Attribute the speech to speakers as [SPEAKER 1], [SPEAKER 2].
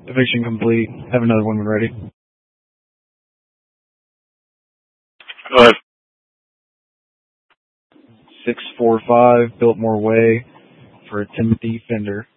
[SPEAKER 1] Eviction complete. Have another one when ready.
[SPEAKER 2] Go ahead.
[SPEAKER 1] 645 Biltmore Way for Timothy Fender.